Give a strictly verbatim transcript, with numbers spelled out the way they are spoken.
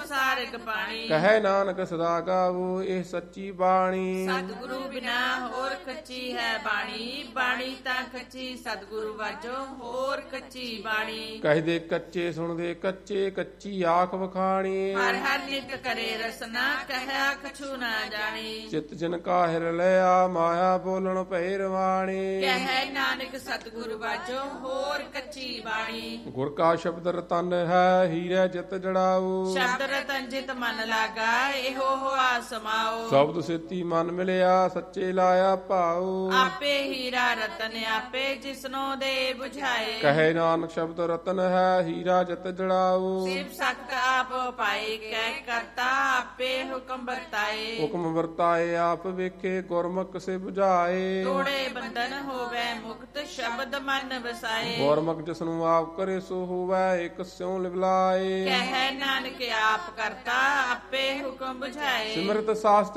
ਸੰਸਾਰਿਕ ਪਾਣੀ। ਕਹੈ ਨਾਨਕ ਸਦਾ ਗਾਵੋ ਇਹ ਸੱਚੀ ਬਾਣੀ। ਸਤਿਗੁਰੂ ਬਿਨਾ ਹੋਰ ਕੱਚੀ ਹੈ ਬਾਣੀ, ਬਾਣੀ ਤਾਂ ਕੱਚੀ ਸਤਿਗੁਰੂ ਵਾਜੋ ਹੋਰ ਕੱਚੀ ਬਾਣੀ। ਕਹਦੇ ਕੱਚੇ ਸੁਣਦੇ ਕੱਚੇ ਕੱਚੀ ਆਖ ਵਖਾਣੀ। ਹਰ ਹਰ ਨਿਤ ਕਰੇ ਰਸਨਾ ਕਹਿਆ ਕਛੂ ਨਾ ਜਾਣੀ। ਚਿਤ ਜਿਨ ਕਾ ਹਿਰ ਲਿਆ ਮਾਇਆ ਬੋਲਣ ਭੈ ਰਵਾਣੀ। ਕਹਿ ਨਾਨਕ ਸਤਿਗੁਰੂ ਵਾਜੋ ਹੋਰ ਕੱਚੀ ਬਾਣੀ। ਗੁਰ ਕਾ ਸ਼ਬਦ ਰਤਨ ਹੈ ਹੀਰੇ ਜਿਤ ਜੜਾਓ। ਸ਼ਬਦ ਰਤਨ ਜਿਤ ਮਨ ਲਾਗਾ ਇਹੋ ਹੋਆ ਸਮਾਓ। ਸ਼ਬਦ ਸਿੱਤੀ ਮਨ ਮਿਲਿਆ ਸੱਚੇ ਲਾਇਆ ਭਾਉ। ਆਪੇ ਹੀਰਾ ਰਤਨ ਆਪੇ ਜਿਸਨੋ ਦੇ 부ਝਾਏ। ਕਹੇ ਨਾਨਕ ਸ਼ਬਦ ਰਤਨ ਹੈ ਹੀਰਾ ਜਿਤ ਜੜਾਓ। ਸਿਵ ਸਖਤ ਆਪ ਪਾਏ ਕਹਿ ਕਰਤਾ ਆਪੇ ਹੁਕਮ ਵਰਤਾਏ। ਹੁਕਮ ਵਰਤਾਏ ਆਪ ਵੇਖੇ ਗੁਰਮੁਖ ਸੇ 부ਝਾਏ। ਤੋੜੇ ਬੰਧਨ ਹੋਵੇ ਮੁਕਤ ਸ਼ਬਦ ਮਨ ਵਸਾਏ। ਗੁਰਮੁਖ ਜਿਸਨੂੰ ਆਪ ਕਰੇ ਸੋ ਹੋਵੇ ਇਕ ਸਿਉ ਲਿਵਲਾਏ। ਕਹਿ ਨਾਨਕ ਆਪ ਕਰਤਾ ਆਪੇ ਹੁਕਮ 부ਝਾਏ। ਸਿਮਰਤ ਸਾਸਤ